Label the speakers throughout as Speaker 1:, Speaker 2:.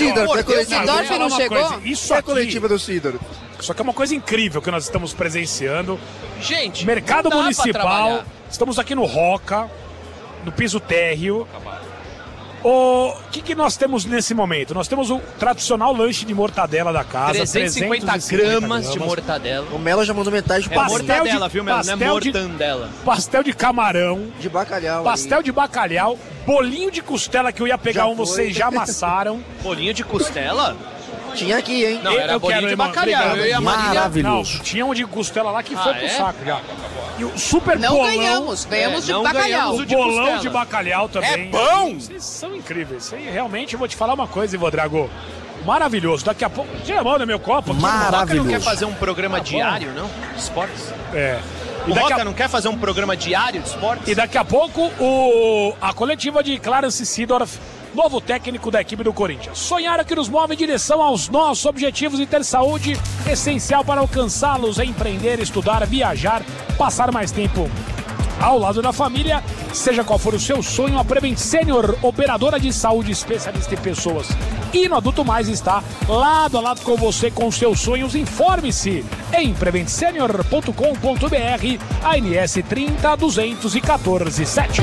Speaker 1: Sidorf, é coletiva.
Speaker 2: Sidorf não chegou?
Speaker 1: Isso é a coletiva do Sidorf.
Speaker 3: Isso aqui é uma coisa incrível que nós estamos presenciando.
Speaker 4: Gente,
Speaker 3: Mercado
Speaker 4: não dá pra
Speaker 3: Municipal,
Speaker 4: trabalhar.
Speaker 3: estamos aqui no Roca, no piso térreo. O que nós temos nesse momento? Nós temos o tradicional lanche de mortadela da casa.
Speaker 4: 350 gramas de mortadela.
Speaker 1: O Melo já mandou metade de
Speaker 4: É mortadela, viu, Melo? Não é mortandela.
Speaker 3: Pastel de camarão.
Speaker 1: De bacalhau.
Speaker 3: Pastel
Speaker 1: aí.
Speaker 3: de bacalhau. Bolinho de costela que eu ia pegar
Speaker 1: Já
Speaker 3: vocês já amassaram.
Speaker 4: Bolinho de costela?
Speaker 1: Tinha aqui, hein?
Speaker 4: Não, era
Speaker 3: Eu
Speaker 4: bolinho
Speaker 3: quero,
Speaker 4: de
Speaker 3: irmão.
Speaker 4: bacalhau.
Speaker 3: Obrigado.
Speaker 4: Eu e a Marília...
Speaker 3: Não, tinha um de costela lá que foi pro saco já. E o super
Speaker 2: Não
Speaker 3: bolão.
Speaker 2: ganhamos de
Speaker 4: não
Speaker 2: bacalhau.
Speaker 4: ganhamos
Speaker 3: O
Speaker 4: de
Speaker 3: bolão
Speaker 4: costela.
Speaker 3: de bacalhau também.
Speaker 4: É bom!
Speaker 3: Vocês são incríveis. Isso aí, realmente, eu vou te falar uma coisa, Ivo Drago. Maravilhoso. Daqui a pouco... Tira a mão do meu copo. Aqui,
Speaker 4: O Roca não
Speaker 1: Maravilhoso.
Speaker 4: quer fazer um programa diário, não? De esportes?
Speaker 3: É.
Speaker 4: O
Speaker 3: E daqui,
Speaker 4: Roca
Speaker 3: a,
Speaker 4: não quer fazer um programa diário de esportes?
Speaker 3: e daqui a pouco, a coletiva de Clarence Seedorf, novo técnico da equipe do Corinthians. Sonhar é que nos move em direção aos nossos objetivos e ter saúde, essencial para alcançá-los, é empreender, estudar, viajar, passar mais tempo ao lado da família. Seja qual for o seu sonho, a Prevent Senior, operadora de saúde especialista em pessoas e no Adulto Mais, está lado a lado com você com os seus sonhos. Informe-se em preventsenior.com.br, ANS 30 214 7.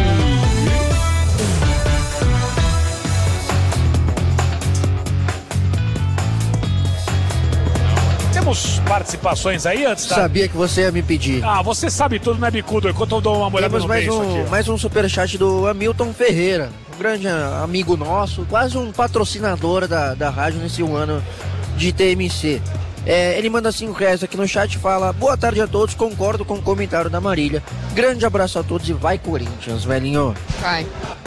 Speaker 3: Temos participações aí antes, tá?
Speaker 1: Sabia que você ia me pedir.
Speaker 3: Ah, você sabe tudo, né, Bicudo? Enquanto eu dou uma olhada
Speaker 1: Temos
Speaker 3: no
Speaker 1: mais
Speaker 3: beijo aqui.
Speaker 1: mais um superchat do Hamilton Ferreira, um grande amigo nosso, quase um patrocinador da rádio nesse ano de TMC. Ele manda R$5 aqui no chat e fala: boa tarde a todos, concordo com o comentário da Marília. Grande abraço a todos e vai Corinthians, velhinho.
Speaker 2: Vai.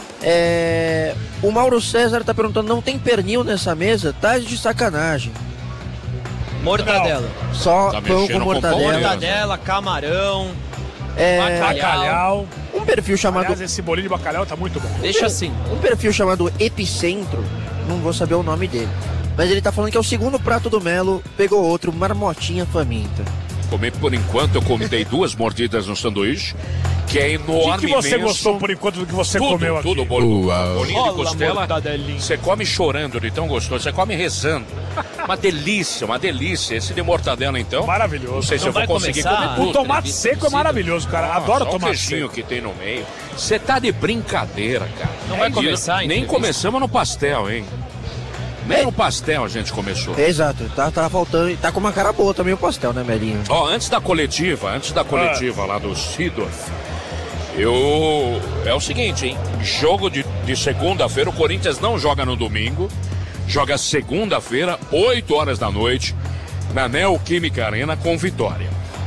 Speaker 1: O Mauro César tá perguntando: não tem pernil nessa mesa? Tá de sacanagem.
Speaker 4: Mortadela.
Speaker 1: Só
Speaker 5: Tá
Speaker 1: pão
Speaker 5: mexendo
Speaker 1: com
Speaker 5: com
Speaker 1: mortadela.
Speaker 5: pão, né?
Speaker 4: Mortadela, camarão,
Speaker 3: Bacalhau.
Speaker 1: Um perfil chamado
Speaker 3: Aliás, esse bolinho de bacalhau tá muito bom.
Speaker 4: deixa assim.
Speaker 1: Um perfil chamado Epicentro, não vou saber o nome dele, mas ele tá falando que é o segundo prato do Melo, pegou outro, marmotinha faminta.
Speaker 5: Comi, por enquanto, eu dei 2 mordidas no sanduíche, que é
Speaker 3: O
Speaker 5: enorme,
Speaker 3: que você
Speaker 5: imenso.
Speaker 3: gostou por enquanto do que você comeu aqui?
Speaker 5: Tudo, bolinho de
Speaker 4: Olha,
Speaker 5: costela.
Speaker 4: mortadelinha.
Speaker 5: Você come chorando de tão gostoso, você come rezando. Uma delícia, uma delícia. Esse de mortadela, então.
Speaker 3: Maravilhoso.
Speaker 5: Não sei se
Speaker 4: Não
Speaker 5: eu vou
Speaker 4: vai
Speaker 5: conseguir
Speaker 4: começar?
Speaker 5: comer tudo.
Speaker 3: O tomate seco é maravilhoso, cara. Adoro
Speaker 5: Só o
Speaker 3: tomate
Speaker 5: queijinho
Speaker 3: seco.
Speaker 5: que tem no meio. Você tá de brincadeira, cara.
Speaker 4: Não vai começar a
Speaker 5: Nem
Speaker 4: entrevista?
Speaker 5: começamos no pastel, hein? Nem no pastel a gente começou.
Speaker 1: Exato, tá faltando, tá com uma cara boa também o pastel, né, Melinho?
Speaker 5: Ó, antes da coletiva lá do Seedorf, é o seguinte, hein? Jogo de segunda-feira, o Corinthians não joga no domingo, joga segunda-feira, 8 horas da noite, na Neoquímica Arena com Vitória.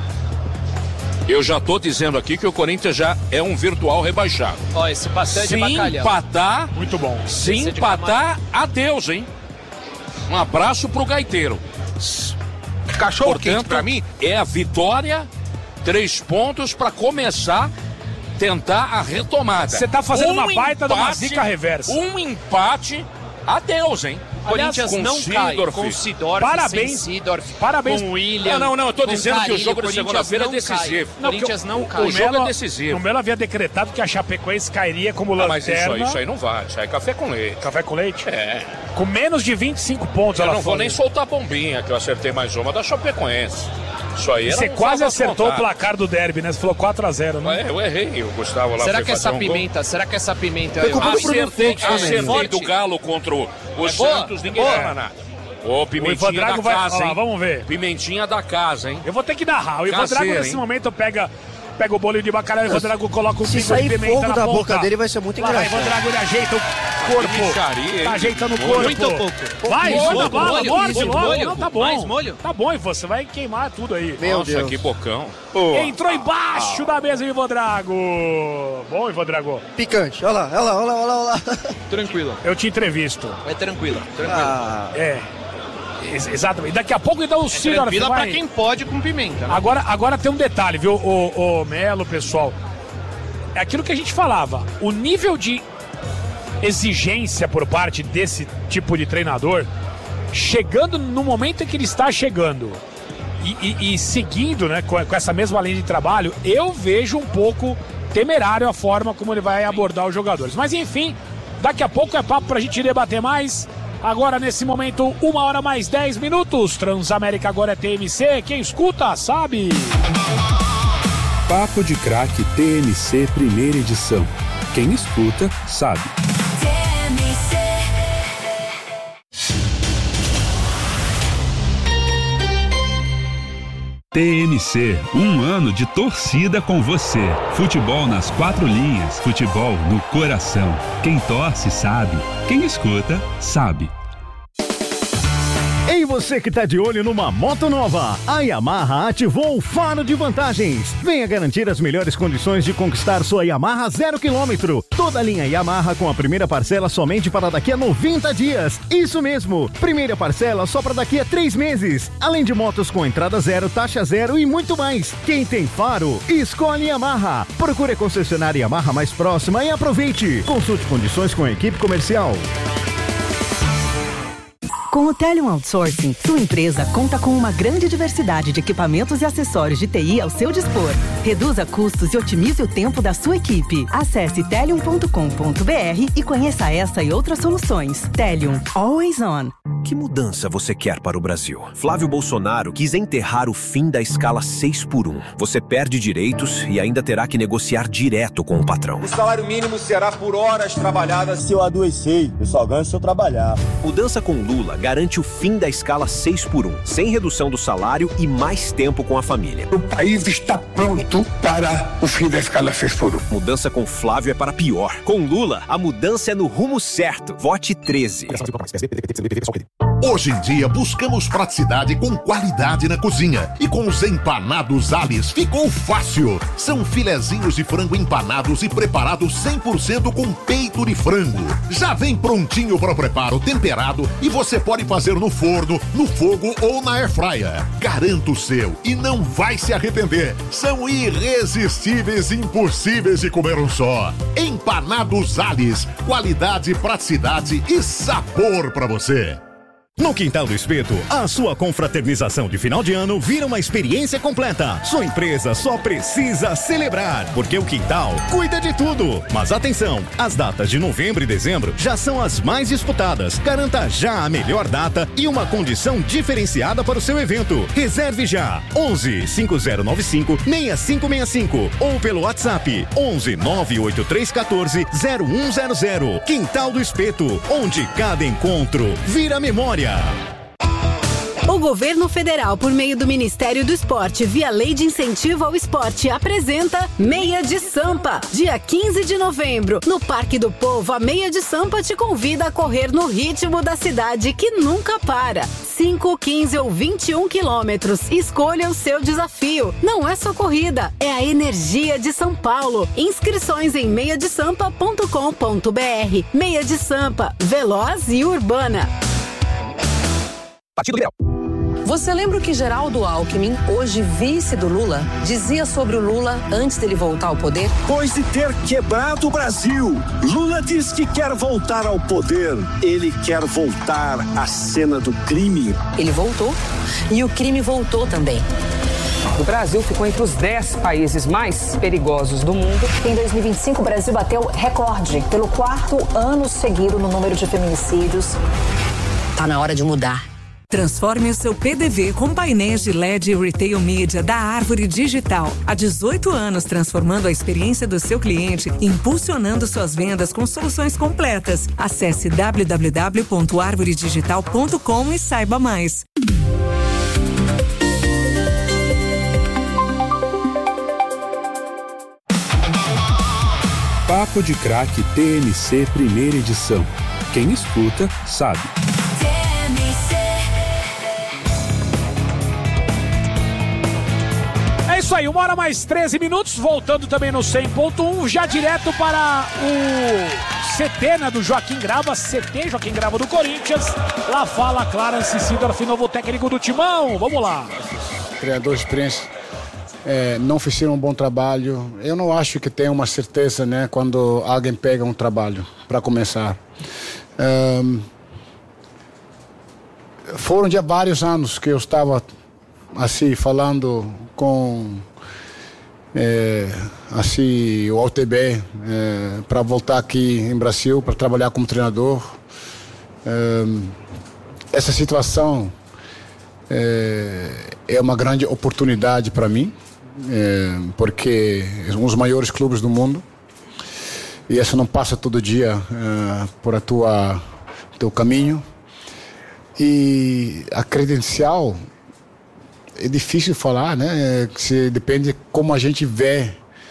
Speaker 5: Eu já tô dizendo aqui que o Corinthians já é um virtual rebaixado.
Speaker 4: Ó, esse pastel é de
Speaker 5: Se
Speaker 4: bacalhau.
Speaker 5: empatar,
Speaker 3: Muito bom.
Speaker 5: se
Speaker 4: Esse é de
Speaker 5: empatar, adeus, hein? Um abraço pro gaiteiro.
Speaker 6: Cachorro quente
Speaker 5: Portanto,
Speaker 6: pra mim?
Speaker 5: é a vitória, 3 pontos para começar, tentar a retomada.
Speaker 3: Você tá fazendo uma baita de uma zica reversa.
Speaker 5: Um empate, adeus, hein?
Speaker 4: Corinthians
Speaker 5: com
Speaker 4: não cai
Speaker 5: Seedorf.
Speaker 4: com Seedorf,
Speaker 3: Parabéns.
Speaker 4: sem Seedorf,
Speaker 3: Parabéns.
Speaker 4: com William.
Speaker 5: Não, eu tô
Speaker 4: com
Speaker 5: dizendo que o
Speaker 4: Carilho.
Speaker 5: jogo de
Speaker 4: Corinthians
Speaker 5: segunda-feira é
Speaker 4: não
Speaker 5: decisivo.
Speaker 4: cai. Corinthians não cai.
Speaker 5: O jogo é decisivo.
Speaker 3: O Melo havia decretado que a Chapecoense cairia como
Speaker 5: Ah, mas
Speaker 3: lanterna.
Speaker 5: isso aí não vale, isso aí é café com leite.
Speaker 3: Café com leite?
Speaker 5: É.
Speaker 3: Com menos de 25 pontos
Speaker 5: Eu
Speaker 3: ela
Speaker 5: não vou
Speaker 3: foi.
Speaker 5: nem soltar a bombinha, que eu acertei mais uma da Chapecoense. Isso aí era
Speaker 3: Você
Speaker 5: um
Speaker 3: quase
Speaker 5: favor
Speaker 3: acertou o
Speaker 5: contado.
Speaker 3: placar do derby, né? Você falou 4-0, né?
Speaker 5: Eu errei, o Gustavo lá
Speaker 4: Será
Speaker 5: foi
Speaker 4: que
Speaker 5: fazer
Speaker 4: essa
Speaker 5: um
Speaker 4: pimenta, será que essa pimenta...
Speaker 1: Foi culpa do Bruno
Speaker 5: Acertei,
Speaker 1: Fux, né,
Speaker 5: acertei
Speaker 4: Forte.
Speaker 5: do Galo contra o
Speaker 4: boa,
Speaker 5: Santos, ninguém
Speaker 4: boa.
Speaker 5: fala nada. Ô,
Speaker 3: O
Speaker 5: pimentinha
Speaker 3: Ivan
Speaker 5: da
Speaker 3: Drago vai...
Speaker 5: casa,
Speaker 3: Olha lá,
Speaker 5: hein?
Speaker 3: vamos ver.
Speaker 5: Pimentinha da casa, hein?
Speaker 3: Eu vou ter que narrar. O Ivan
Speaker 5: Caseiro,
Speaker 3: Drago, nesse
Speaker 5: hein?
Speaker 3: momento, pega o bolinho de bacalhau, o Ivan Drago coloca o
Speaker 1: Se
Speaker 3: pingo
Speaker 1: sair
Speaker 3: de pimenta
Speaker 1: fogo
Speaker 3: na
Speaker 1: da
Speaker 3: ponta.
Speaker 1: boca dele vai ser muito
Speaker 3: Lá vai,
Speaker 1: engraçado.
Speaker 3: Ivan Drago, ele ajeita o corpo.
Speaker 5: Que mixaria, hein?
Speaker 3: Tá ajeitando o
Speaker 5: Molho.
Speaker 3: corpo.
Speaker 4: Muito pouco.
Speaker 3: Vai,
Speaker 4: Molho,
Speaker 3: manda bala,
Speaker 4: molho,
Speaker 3: morde
Speaker 4: molho,
Speaker 3: logo.
Speaker 4: molho.
Speaker 3: Não, tá bom.
Speaker 4: Mais molho?
Speaker 3: Tá bom, Ivan, você vai queimar tudo aí.
Speaker 1: Meu
Speaker 5: Nossa,
Speaker 1: Deus.
Speaker 5: que bocão.
Speaker 3: Entrou embaixo da mesa o Ivan Drago. Bom, Ivan Drago.
Speaker 1: Picante, olha lá.
Speaker 4: Tranquila.
Speaker 3: Eu te entrevisto.
Speaker 4: É tranquila.
Speaker 1: Ah,
Speaker 3: É. Exatamente. Daqui a pouco, então, o Seedorf
Speaker 4: Tranquila
Speaker 3: vai...
Speaker 4: pra quem pode com pimenta, né?
Speaker 3: Agora tem um detalhe, viu, o Melo, pessoal. É aquilo que a gente falava. O nível de exigência por parte desse tipo de treinador, chegando no momento em que ele está chegando e seguindo, né, com essa mesma linha de trabalho, eu vejo um pouco temerário a forma como ele vai abordar os jogadores. Mas enfim, daqui a pouco é papo pra gente debater mais. Agora, nesse momento, 1h mais 10. Transamérica agora é TMC. Quem escuta, sabe.
Speaker 7: Papo de Craque TMC primeira edição. Quem escuta, sabe. TMC, um ano de torcida com você. Futebol nas 4 linhas, futebol no coração. Quem torce sabe, quem escuta sabe.
Speaker 8: Ei, você que tá de olho numa moto nova, a Yamaha ativou o faro de vantagens. Venha garantir as melhores condições de conquistar sua Yamaha 0 km. Toda a linha Yamaha com a primeira parcela somente para daqui a 90 dias. Isso mesmo, primeira parcela só para daqui a 3 meses. Além de motos com entrada zero, taxa zero e muito mais. Quem tem faro, escolhe Yamaha. Procure a concessionária Yamaha mais próxima e aproveite. Consulte condições com a equipe comercial.
Speaker 9: Com o Telium Outsourcing, sua empresa conta com uma grande diversidade de equipamentos e acessórios de TI ao seu dispor. Reduza custos e otimize o tempo da sua equipe. Acesse telium.com.br e conheça essa e outras soluções. Telium, always on.
Speaker 10: Que mudança você quer para o Brasil? Flávio Bolsonaro quis enterrar o fim da escala 6x1. Você perde direitos e ainda terá que negociar direto com o patrão.
Speaker 11: O salário mínimo será por horas trabalhadas. Se eu adoecer, eu só ganho se eu trabalhar.
Speaker 10: Mudança com Lula garante o fim da escala 6x1, sem redução do salário e mais tempo com a família.
Speaker 12: O país está pronto para o fim da escala 6x1.
Speaker 10: Mudança com Flávio é para pior. Com Lula, a mudança é no rumo certo. Vote 13.
Speaker 13: Hoje em dia, buscamos praticidade com qualidade na cozinha. E com os empanados Alice ficou fácil. São filezinhos de frango empanados e preparados 100% com peito de frango. Já vem prontinho para o preparo, temperado, e você pode fazer no forno, no fogo ou na airfryer. Garanta o seu e não vai se arrepender. São irresistíveis e impossíveis de comer um só. Empanados Alice, qualidade, praticidade e sabor para você.
Speaker 8: No Quintal do Espeto, a sua confraternização de final de ano vira uma experiência completa. Sua empresa só precisa celebrar, porque o Quintal cuida de tudo. Mas atenção, as datas de novembro e dezembro já são as mais disputadas. Garanta já a melhor data e uma condição diferenciada para o seu evento. Reserve já 11 5095 6565 ou pelo WhatsApp 11 98314 0100. Quintal do Espeto, onde cada encontro vira memória.
Speaker 14: O governo federal, por meio do Ministério do Esporte, via Lei de Incentivo ao Esporte, apresenta Meia de Sampa. Dia 15 de novembro, no Parque do Povo, a Meia de Sampa te convida a correr no ritmo da cidade que nunca para. 5, 15 ou 21 quilômetros. Escolha o seu desafio. Não é só corrida, é a energia de São Paulo. Inscrições em meiadesampa.com.br. Meia de Sampa, veloz e urbana.
Speaker 10: Partido Liberal.
Speaker 15: Você lembra o que Geraldo Alckmin, hoje vice do Lula, dizia sobre o Lula antes dele voltar ao poder?
Speaker 16: Depois de ter quebrado o Brasil, Lula diz que quer voltar ao poder. Ele quer voltar à cena do crime.
Speaker 15: Ele voltou e o crime voltou também.
Speaker 17: O Brasil ficou entre os 10 países mais perigosos do mundo.
Speaker 18: Em 2025, o Brasil bateu recorde pelo 4º ano seguido no número de feminicídios.
Speaker 15: Tá na hora de mudar.
Speaker 19: Transforme o seu PDV com painéis de LED e Retail Media da Árvore Digital. Há 18 anos transformando a experiência do seu cliente e impulsionando suas vendas com soluções completas. Acesse www.arvoredigital.com e saiba mais.
Speaker 7: Papo de Craque TMC primeira edição. Quem escuta, sabe.
Speaker 3: É isso aí, 1h mais 13, voltando também no 100.1, já direto para o CT, né, do Joaquim Grava, CT Joaquim Grava do Corinthians. Lá fala Clarence Seedorf, novo técnico do Timão. Vamos lá.
Speaker 20: Treinadores experientes não fizeram um bom trabalho. Eu não acho que tem uma certeza, né, quando alguém pega um trabalho, para começar. Foram já vários anos que eu estava assim falando com assim o OTB para voltar aqui em Brasil para trabalhar como treinador. essa situação é uma grande oportunidade para mim, porque são os maiores clubes do mundo e isso não passa todo dia por teu caminho. E a credencial é difícil falar, né? Que depende de como a gente vê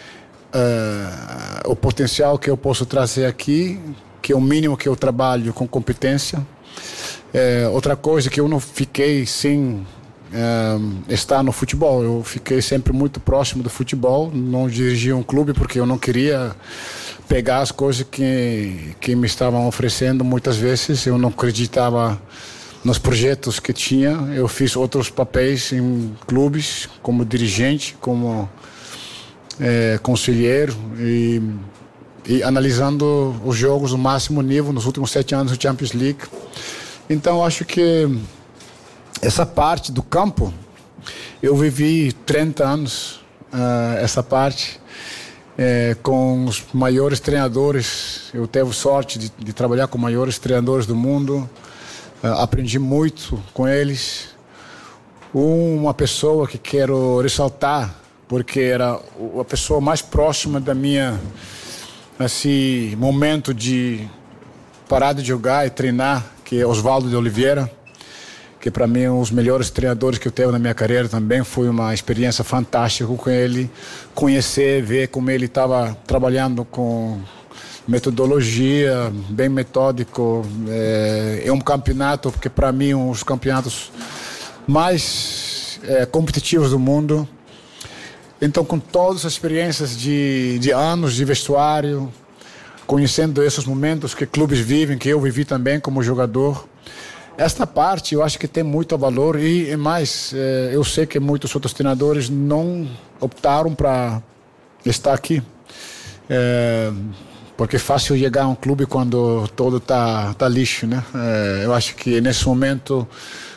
Speaker 20: o potencial que eu posso trazer aqui, que é o mínimo que eu trabalho com competência. Outra coisa que eu não fiquei sem estar no futebol, eu fiquei sempre muito próximo do futebol, não dirigi um clube porque eu não queria pegar as coisas que me estavam oferecendo. Muitas vezes eu não acreditava nos projetos que tinha. Eu fiz outros papéis em clubes, como dirigente, como conselheiro e analisando os jogos no máximo nível nos últimos 7 anos do Champions League. Então acho que essa parte do campo eu vivi 30 anos, essa parte com os maiores treinadores. Eu tive sorte de trabalhar com os maiores treinadores do mundo. Aprendi muito com eles. Uma pessoa que quero ressaltar, porque era a pessoa mais próxima da minha momento de parar de jogar e treinar, que é Osvaldo de Oliveira, que para mim é um dos melhores treinadores que eu tenho na minha carreira também. Foi uma experiência fantástica com ele, conhecer, ver como ele estava trabalhando com metodologia, bem metódico. É um campeonato, porque para mim um dos campeonatos mais competitivos do mundo. Então, com todas as experiências de anos de vestuário, conhecendo esses momentos que clubes vivem, que eu vivi também como jogador, esta parte eu acho que tem muito valor. E mais, eu sei que muitos outros treinadores não optaram para estar aqui, porque é fácil chegar a um clube quando todo tá lixo, né? Eu acho que nesse momento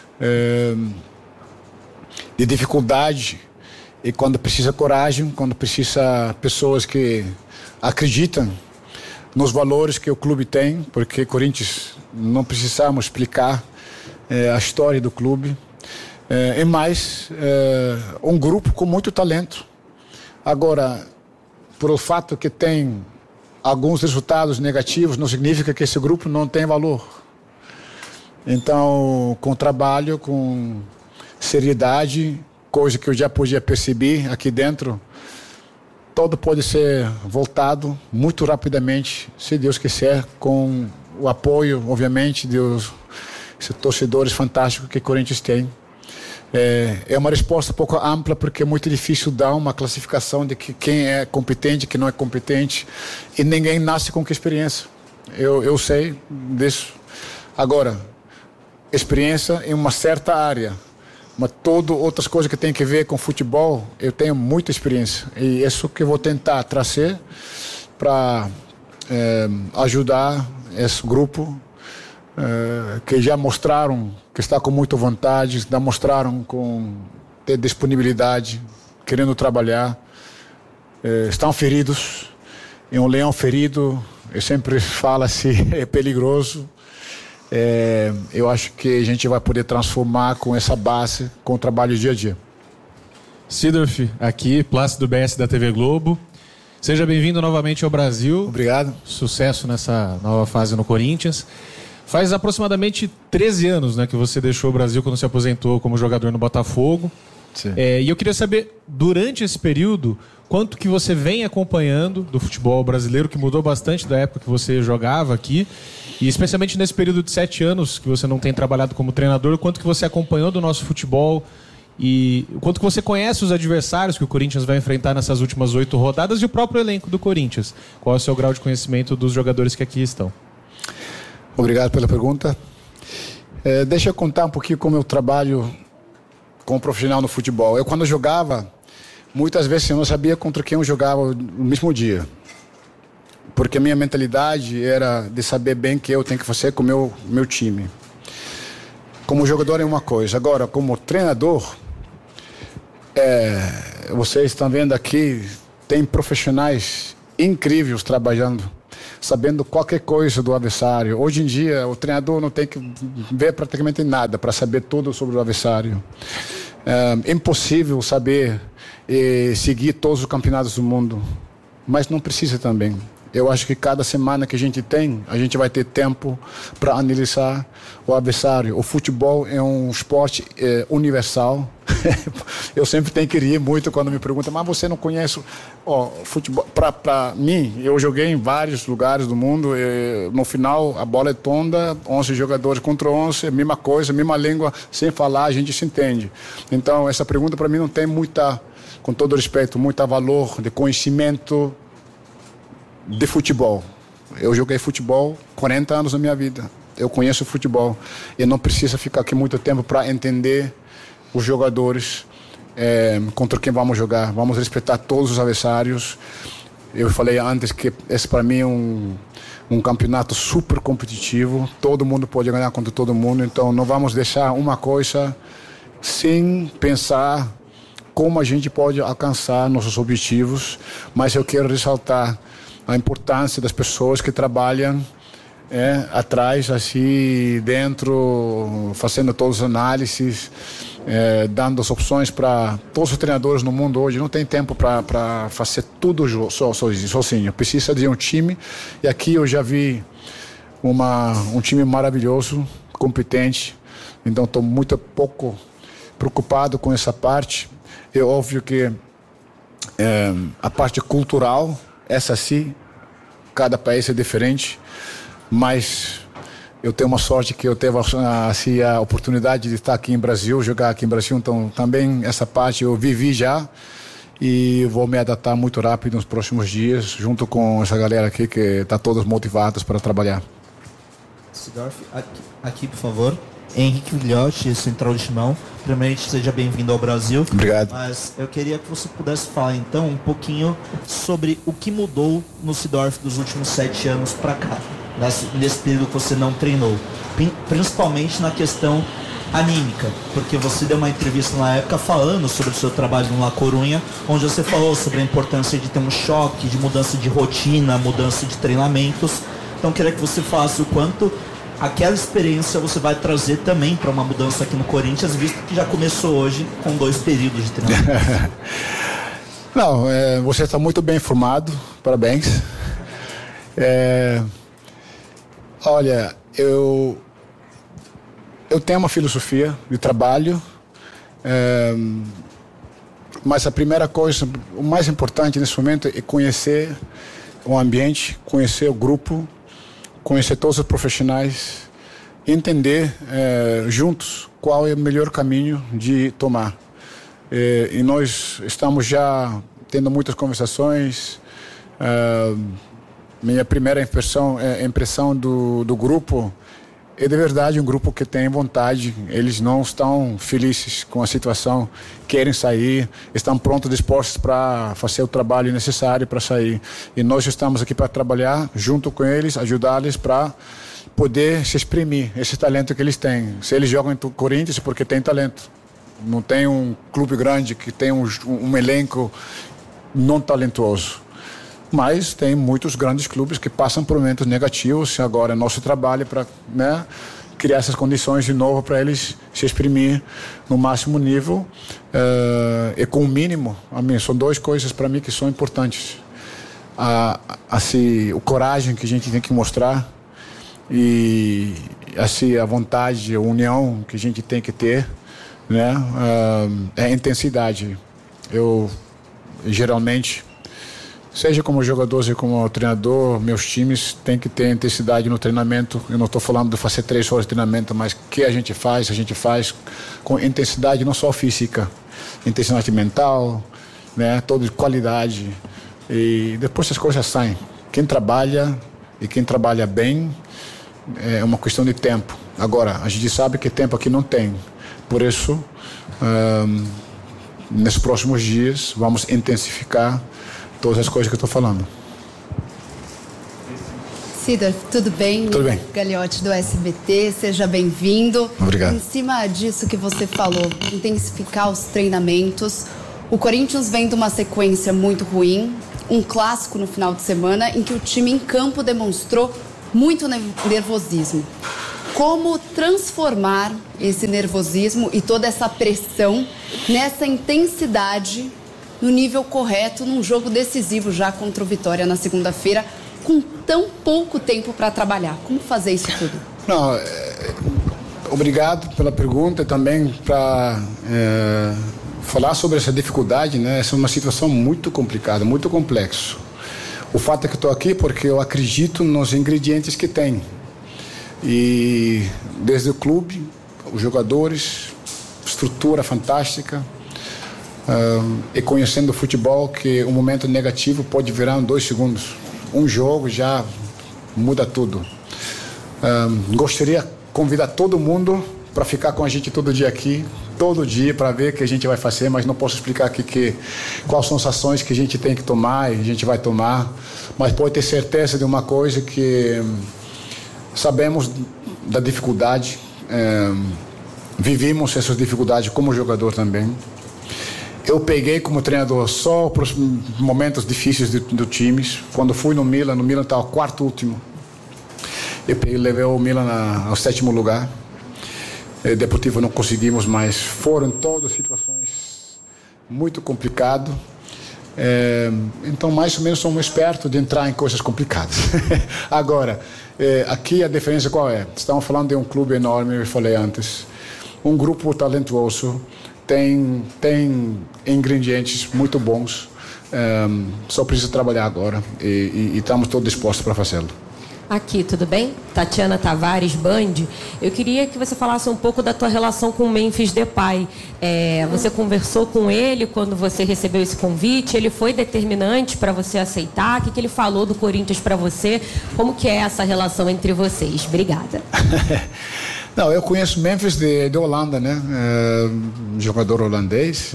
Speaker 20: de dificuldade, e quando precisa coragem, quando precisa pessoas que acreditam nos valores que o clube tem, porque Corinthians não precisamos explicar a história do clube, e mais um grupo com muito talento. Agora, por o fato que tem alguns resultados negativos, não significa que esse grupo não tem valor. Então, com trabalho, com seriedade, coisa que eu já podia perceber aqui dentro, tudo pode ser voltado muito rapidamente, se Deus quiser, com o apoio, obviamente, dos torcedores fantásticos que o Corinthians tem. É uma resposta um pouco ampla, porque é muito difícil dar uma classificação de quem é competente, quem não é competente, e ninguém nasce com que experiência. Eu sei disso. Agora, experiência em uma certa área, mas todas outras coisas que tem que ver com futebol, eu tenho muita experiência. E isso que eu vou tentar trazer para ajudar esse grupo, que já mostraram que está com muita vontade, já mostraram com ter disponibilidade, querendo trabalhar. Estão feridos. E um leão ferido, eu sempre falo assim, é perigoso. Eu acho que a gente vai poder transformar com essa base, com o trabalho dia a dia.
Speaker 21: Sidorf, aqui, Plácido BS da TV Globo. Seja bem-vindo novamente ao Brasil.
Speaker 20: Obrigado.
Speaker 21: Sucesso nessa nova fase no Corinthians. Faz aproximadamente 13 anos, né, que você deixou o Brasil quando se aposentou como jogador no Botafogo.
Speaker 20: Sim.
Speaker 21: E eu queria saber, durante esse período, quanto que você vem acompanhando do futebol brasileiro, que mudou bastante da época que você jogava aqui, e especialmente nesse período de 7 anos que você não tem trabalhado como treinador, quanto que você acompanhou do nosso futebol e quanto que você conhece os adversários que o Corinthians vai enfrentar nessas últimas 8 rodadas e o próprio elenco do Corinthians. Qual é o seu grau de conhecimento dos jogadores que aqui estão?
Speaker 20: Obrigado pela pergunta. Deixa eu contar um pouquinho como eu trabalho como profissional no futebol. Eu, quando jogava, muitas vezes eu não sabia contra quem eu jogava no mesmo dia, porque a minha mentalidade era de saber bem que eu tenho que fazer com o meu time. Como jogador é uma coisa, agora como treinador, vocês estão vendo aqui, tem profissionais incríveis trabalhando sabendo qualquer coisa do adversário. Hoje em dia, o treinador não tem que ver praticamente nada para saber tudo sobre o adversário. É impossível saber e seguir todos os campeonatos do mundo, mas não precisa também. Eu acho que cada semana que a gente tem, a gente vai ter tempo para analisar o adversário. O futebol é um esporte universal. Eu sempre tenho que rir muito quando me perguntam, mas você não conhece futebol? Para mim, eu joguei em vários lugares do mundo. No final, a bola é tonda, 11 jogadores contra 11, mesma coisa, mesma língua, sem falar, a gente se entende. Então, essa pergunta para mim não tem muita, com todo respeito, muito valor de conhecimento de futebol. Eu joguei futebol 40 anos da minha vida. Eu conheço futebol. E não precisa ficar aqui muito tempo para entender os jogadores contra quem vamos jogar. Vamos respeitar todos os adversários. Eu falei antes que esse para mim é um campeonato super competitivo. Todo mundo pode ganhar contra todo mundo. Então não vamos deixar uma coisa sem pensar como a gente pode alcançar nossos objetivos. Mas eu quero ressaltar a importância das pessoas que trabalham atrás, assim, dentro, fazendo todas as análises, dando as opções para todos os treinadores no mundo hoje. Não tem tempo para fazer tudo sozinho. Precisa de um time. E aqui eu já vi um time maravilhoso, competente. Então estou muito pouco preocupado com essa parte. É óbvio que a parte cultural, essa sim, cada país é diferente, mas eu tenho uma sorte que eu teve assim, a oportunidade de estar aqui em Brasil, jogar aqui em Brasil, então também essa parte eu vivi já e vou me adaptar muito rápido nos próximos dias, junto com essa galera aqui que está todos motivados para trabalhar.
Speaker 2: Seedorf, aqui por favor. Henrique Vilhote, Central de Timão. Primeiramente, seja bem-vindo ao Brasil.
Speaker 20: Obrigado.
Speaker 2: Mas eu queria que você pudesse falar, então, um pouquinho sobre o que mudou no Seedorf dos últimos 7 anos para cá, nesse período que você não treinou. Principalmente na questão anímica, porque você deu uma entrevista na época falando sobre o seu trabalho no La Coruña, onde você falou sobre a importância de ter um choque, de mudança de rotina, mudança de treinamentos. Então, eu queria que você falasse o quanto aquela experiência você vai trazer também para uma mudança aqui no Corinthians, visto que já começou hoje com 2 períodos de treinamento.
Speaker 20: Não, você está muito bem informado, parabéns. Olha, eu tenho uma filosofia de trabalho, mas a primeira coisa, o mais importante nesse momento é conhecer o ambiente, conhecer o grupo, conhecer todos os profissionais, entender juntos qual é o melhor caminho de tomar. E nós estamos já tendo muitas conversações. Minha primeira impressão do grupo é de verdade um grupo que tem vontade. Eles não estão felizes com a situação, querem sair, estão prontos, dispostos para fazer o trabalho necessário para sair. E nós estamos aqui para trabalhar junto com eles, ajudá-los para poder se exprimir esse talento que eles têm. Se eles jogam em Corinthians é porque tem talento. Não tem um clube grande que tem um elenco não talentoso. Mas tem muitos grandes clubes que passam por momentos negativos. Agora é nosso trabalho para criar essas condições de novo para eles se exprimir no máximo nível e com o mínimo. São 2 coisas para mim que são importantes. Assim, o coragem que a gente tem que mostrar e assim, a vontade, a união que a gente tem que ter, é a intensidade. Eu geralmente, seja como jogador, seja como treinador, meus times têm que ter intensidade no treinamento. Eu não estou falando de fazer 3 horas de treinamento, mas que a gente faz com intensidade não só física, intensidade mental, toda de qualidade. E depois as coisas saem. Quem trabalha e quem trabalha bem é uma questão de tempo. Agora, a gente sabe que tempo aqui não tem. Por isso, nesses próximos dias, vamos intensificar todas as coisas que eu estou falando.
Speaker 22: Seedorf, tudo bem?
Speaker 20: Tudo bem.
Speaker 22: Gagliotti do SBT, seja bem-vindo.
Speaker 20: Obrigado.
Speaker 22: Em cima disso que você falou, intensificar os treinamentos. O Corinthians vem de uma sequência muito ruim. um clássico no final de semana em que o time em campo demonstrou muito nervosismo. Como transformar esse nervosismo e toda essa pressão nessa intensidade no nível correto num jogo decisivo já contra o Vitória na segunda-feira, com tão pouco tempo para trabalhar? Como fazer isso tudo?
Speaker 20: Não, obrigado pela pergunta também para falar sobre essa dificuldade, né? Essa é uma situação muito complicada, muito complexa. O fato é que estou aqui porque eu acredito nos ingredientes que tem. E desde o clube, os jogadores, estrutura fantástica, e conhecendo o futebol que um momento negativo pode virar em 2 segundos. Um jogo já muda tudo. Gostaria de convidar todo mundo para ficar com a gente todo dia aqui, todo dia, para ver o que a gente vai fazer, mas não posso explicar aqui quais são as ações que a gente tem que tomar e a gente vai tomar, mas pode ter certeza de uma coisa, que sabemos da dificuldade, vivimos essas dificuldades como jogador também. Eu peguei como treinador só para os momentos difíceis do time. Quando fui no Milan estava 4º último. Eu levei o Milan ao 7º lugar. Deportivo não conseguimos, mas foram todas situações muito complicadas. Então, mais ou menos, sou um esperto de entrar em coisas complicadas. Agora, aqui a diferença qual é? Estamos falando de um clube enorme, eu falei antes. Um grupo talentoso. Tem ingredientes muito bons, só precisa trabalhar agora e estamos todos dispostos para fazê-lo.
Speaker 5: Aqui, tudo bem? Tatiana Tavares, Band. Eu queria que você falasse um pouco da tua relação com o Memphis Depay. Você conversou com ele quando você recebeu esse convite? Ele foi determinante para você aceitar? O que ele falou do Corinthians para você? Como que é essa relação entre vocês? Obrigada.
Speaker 20: Não, eu conheço Memphis de Holanda, né? Jogador holandês.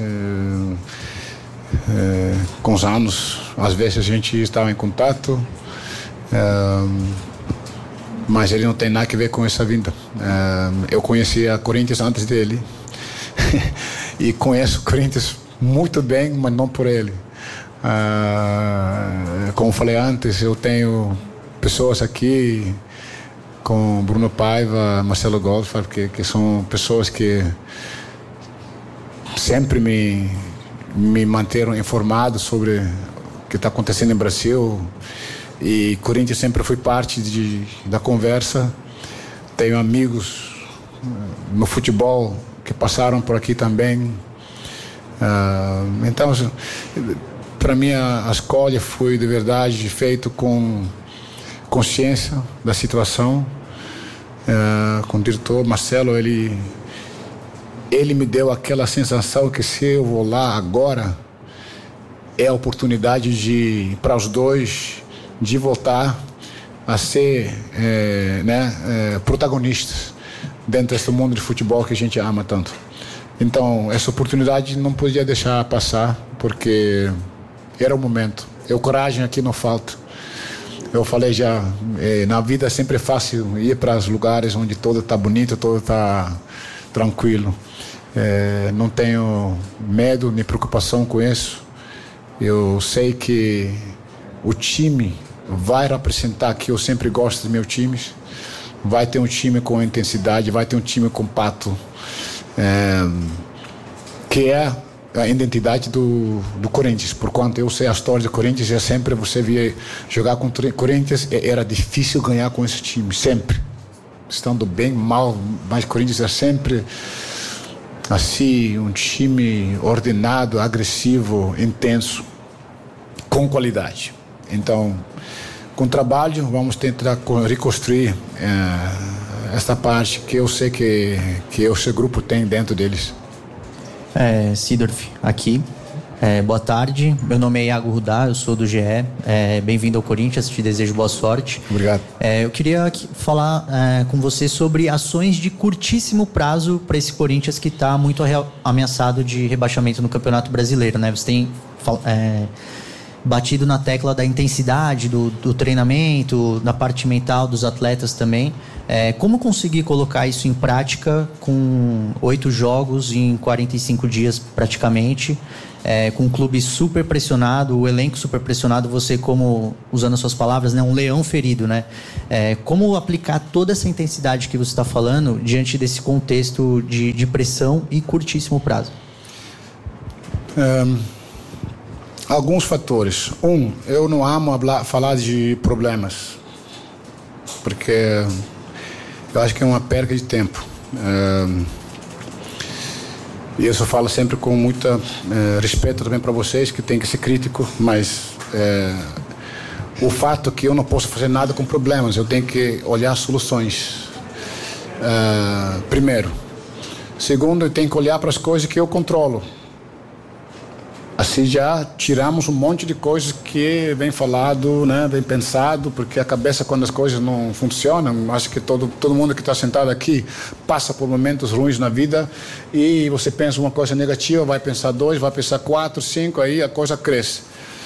Speaker 20: Com os anos, às vezes a gente estava em contato, mas ele não tem nada a ver com essa vinda. Eu conhecia Corinthians antes dele e conheço Corinthians muito bem, mas não por ele. Como falei antes, eu tenho pessoas aqui com Bruno Paiva, Marcelo Goldfarb, que são pessoas que sempre me manteram informado sobre o que está acontecendo no Brasil, e Corinthians sempre foi parte da conversa. Tenho amigos no futebol que passaram por aqui também. Então, para mim, a escolha foi de verdade feito com consciência da situação, com o diretor Marcelo. Ele me deu aquela sensação que se eu vou lá agora é a oportunidade para os dois de voltar a ser protagonistas dentro desse mundo de futebol que a gente ama tanto. Então, essa oportunidade não podia deixar passar, porque era o momento. Coragem aqui não falta. Eu falei já, na vida é sempre fácil ir para os lugares onde tudo está bonito, tudo está tranquilo. Não tenho medo nem preocupação com isso. Eu sei que o time vai representar, que eu sempre gosto dos meus times. Vai ter um time com intensidade, vai ter um time compacto, que é a identidade do Corinthians. Por quanto eu sei a história do Corinthians, é sempre você via jogar contra o Corinthians, era difícil ganhar com esse time, sempre. Estando bem, mal, mas o Corinthians é sempre assim, um time ordenado, agressivo, intenso, com qualidade. Então, com trabalho, vamos tentar reconstruir esta parte que eu sei que esse grupo tem dentro deles.
Speaker 6: Sidorf, aqui. Boa tarde, meu nome é Iago Rudá, eu sou do GE. Bem-vindo ao Corinthians, te desejo boa sorte.
Speaker 20: Obrigado.
Speaker 6: Eu queria falar com você sobre ações de curtíssimo prazo para esse Corinthians que está muito ameaçado de rebaixamento no Campeonato Brasileiro, né? Você tem batido na tecla da intensidade do treinamento, da parte mental dos atletas também, Como conseguir colocar isso em prática com 8 jogos em 45 dias praticamente, com o clube super pressionado, o elenco super pressionado, você, como, usando as suas palavras, né, um leão ferido, né? Como aplicar toda essa intensidade que você está falando diante desse contexto de pressão e curtíssimo prazo?
Speaker 20: Alguns fatores. Eu não amo falar de problemas, porque eu acho que é uma perda de tempo. E eu só falo sempre com muito respeito também para vocês, que tem que ser crítico, mas o fato é que eu não posso fazer nada com problemas, eu tenho que olhar soluções. Primeiro. Segundo, eu tenho que olhar para as coisas que eu controlo. Assim já tiramos um monte de coisas que vem falado, né, vem pensado, porque a cabeça, quando as coisas não funcionam, acho que todo mundo que está sentado aqui passa por momentos ruins na vida, e você pensa uma coisa negativa, vai pensar 2, vai pensar 4, 5, aí a coisa cresce.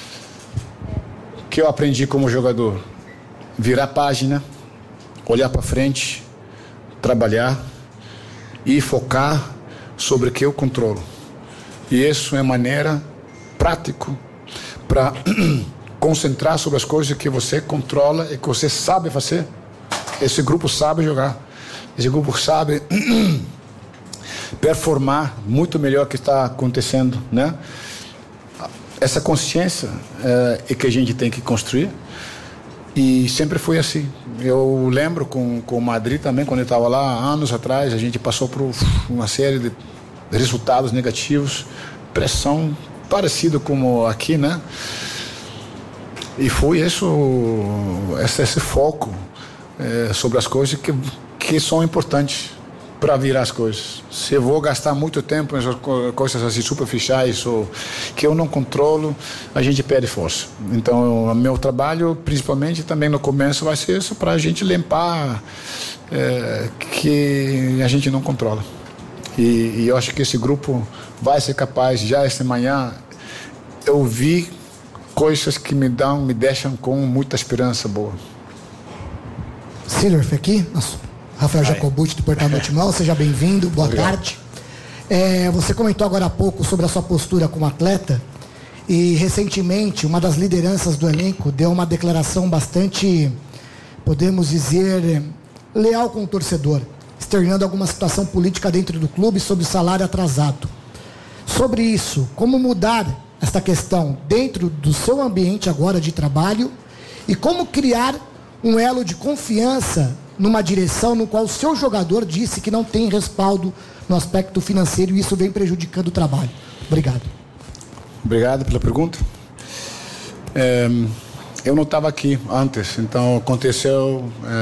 Speaker 20: O que eu aprendi como jogador? Virar a página, olhar para frente, trabalhar e focar sobre o que eu controlo. E isso é maneira prático para concentrar sobre as coisas que você controla e que você sabe fazer. Esse grupo sabe jogar, esse grupo sabe performar muito melhor que está acontecendo, né? Essa consciência é que a gente tem que construir, e sempre foi assim. Eu lembro com o Madrid também, quando eu estava lá anos atrás, a gente passou por uma série de resultados negativos, pressão parecido como aqui, né? E foi esse foco sobre as coisas que são importantes para virar as coisas. Se eu vou gastar muito tempo nessas coisas assim superficiais ou que eu não controlo, a gente perde força. Então, o meu trabalho, principalmente também no começo, vai ser isso, para a gente limpar que a gente não controla. E eu acho que esse grupo vai ser capaz. Já esta manhã eu vi coisas que me deixam com muita esperança boa.
Speaker 1: Sidorf aqui, Rafael Jacobucci do Portal do Timão, seja bem-vindo, boa tarde. Você comentou agora há pouco sobre a sua postura como atleta, e recentemente uma das lideranças do elenco deu uma declaração bastante, podemos dizer, leal com o torcedor, externando alguma situação política dentro do clube sobre salário atrasado. Sobre isso, como mudar esta questão dentro do seu ambiente agora de trabalho, e como criar um elo de confiança numa direção no qual o seu jogador disse que não tem respaldo no aspecto financeiro, e isso vem prejudicando o trabalho. Obrigado. Obrigado pela pergunta. Eu não estava aqui antes, então aconteceu...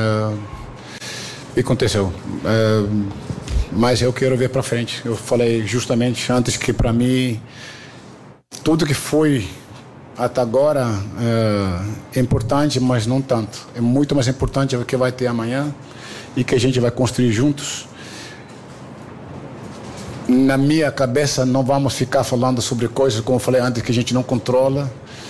Speaker 1: mas eu quero ver para frente. Eu falei justamente antes que, para mim, tudo que foi até agora é importante, mas não tanto. É muito mais importante o que vai ter amanhã e que a gente vai construir juntos. Na minha cabeça, não vamos ficar falando sobre coisas, como eu falei antes, que a gente não controla.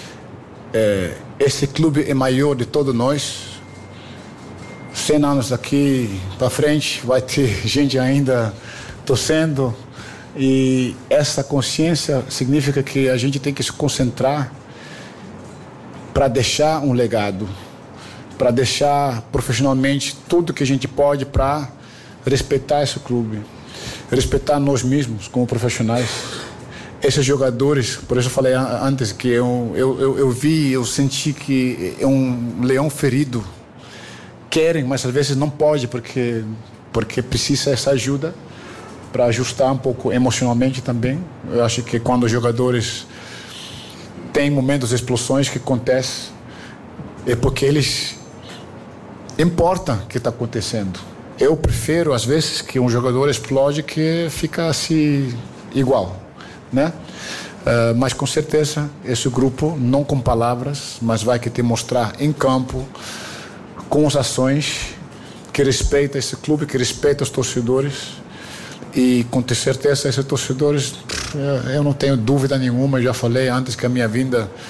Speaker 1: Esse clube é maior de todos nós. 100 anos daqui para frente vai ter gente ainda torcendo, e essa consciência significa que a gente tem que se concentrar para deixar um legado, para deixar profissionalmente tudo que a gente pode para respeitar esse clube, respeitar nós mesmos como profissionais. Esses jogadores, por isso eu falei antes que eu senti que é um leão ferido. Querem, mas às vezes não pode, porque precisa essa ajuda para ajustar um pouco emocionalmente também. Eu acho que quando os jogadores têm momentos de explosões que acontecem, é porque eles importam o que está acontecendo. Eu prefiro, às vezes, que um jogador explode que fica assim igual, né? Mas com certeza esse grupo, não com palavras, mas vai que te mostrar em campo, com as ações, que respeita esse clube, que respeita os torcedores, e com certeza esses torcedores, eu não tenho dúvida nenhuma, eu já falei antes que a minha vinda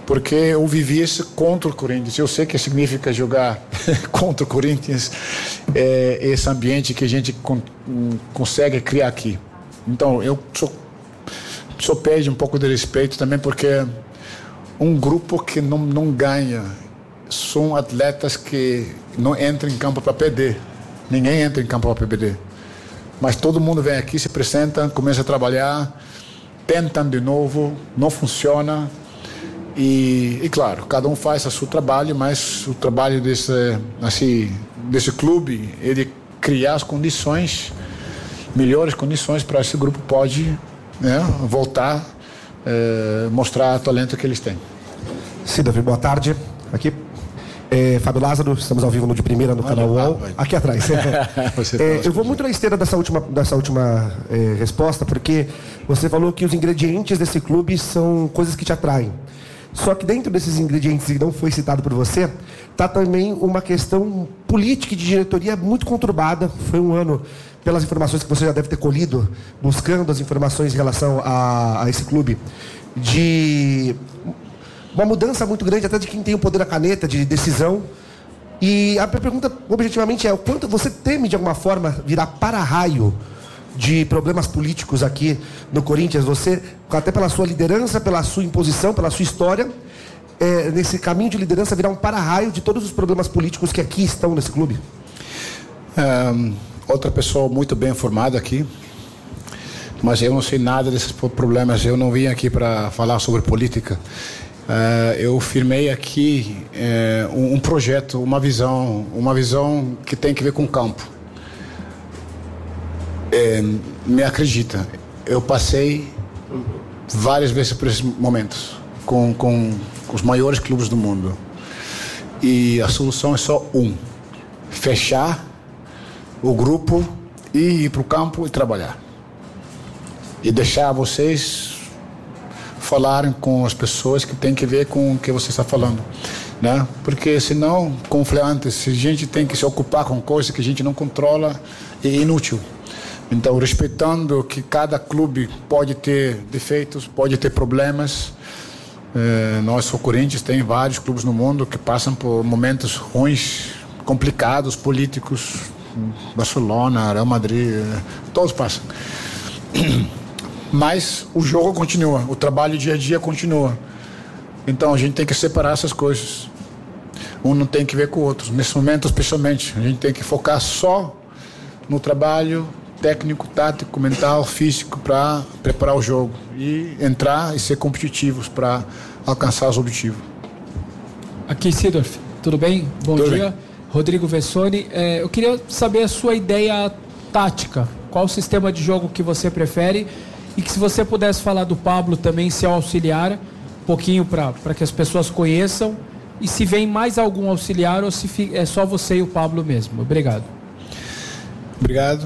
Speaker 1: porque eu vivi isso contra o Corinthians. Eu sei o que significa jogar contra o Corinthians, esse ambiente que a gente consegue criar aqui. Então, eu só pede um pouco de respeito também, porque um grupo que não ganha são atletas que não entram em campo para perder. Ninguém entra em campo para perder. Mas todo mundo vem aqui, se apresenta, começa a trabalhar, tentam de novo, não funciona. E claro, cada um faz o seu trabalho, mas o trabalho desse clube, ele criar as condições, melhores condições para esse grupo pode, né, voltar, mostrar o talento que eles têm.
Speaker 4: Davi, boa tarde. Aqui, Fábio Lázaro, estamos ao vivo no De Primeira no canal UOL. Aqui atrás. Eu vou muito na esteira dessa última resposta, porque você falou que os ingredientes desse clube são coisas que te atraem. Só que dentro desses ingredientes, que não foi citado por você, está também uma questão política e de diretoria muito conturbada. Foi um ano, pelas informações que você já deve ter colhido, buscando as informações em relação a esse clube, de uma mudança muito grande, até de quem tem o poder da caneta, de decisão. E a pergunta, objetivamente, é o quanto você teme, de alguma forma, virar para-raio de problemas políticos aqui no Corinthians, você, até pela sua liderança, pela sua imposição, pela sua história, nesse caminho de liderança, virar um para-raio de todos os problemas políticos que aqui estão nesse clube?
Speaker 1: Outra pessoa muito bem informada aqui, mas eu não sei nada desses problemas, eu não vim aqui para falar sobre política. Eu firmei aqui um projeto, uma visão que tem que ver com o campo. Me acredita, eu passei várias vezes por esses momentos com os maiores clubes do mundo, e a solução é só fechar o grupo e ir para o campo e trabalhar e deixar vocês falarem com as pessoas que tem que ver com o que você está falando, né? Porque senão, como eu falei antes, se a gente tem que se ocupar com coisas que a gente não controla, é inútil. Então, respeitando que cada clube pode ter defeitos, pode ter problemas. Nós, o Corinthians, tem vários clubes no mundo que passam por momentos ruins, complicados, políticos. Barcelona, Real Madrid, todos passam. Mas o jogo continua, o trabalho dia a dia continua. Então, a gente tem que separar essas coisas. Um não tem que ver com o outro. Nesse momento, especialmente, a gente tem que focar só no trabalho técnico, tático, mental, físico, para preparar o jogo e entrar e ser competitivos para alcançar os objetivos.
Speaker 9: Aqui, Seedorf, tudo bem? Bom
Speaker 1: tudo
Speaker 9: dia.
Speaker 1: Bem.
Speaker 9: Rodrigo Vessoni, eu queria saber a sua ideia tática. Qual o sistema de jogo que você prefere? E que se você pudesse falar do Pablo também, seu auxiliar, um pouquinho para que as pessoas conheçam. E se vem mais algum auxiliar ou se é só você e o Pablo mesmo. Obrigado.
Speaker 1: Obrigado.